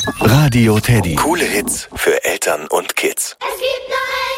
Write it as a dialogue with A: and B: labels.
A: Radio Teddy. Coole Hits für Eltern und Kids.
B: Es gibt noch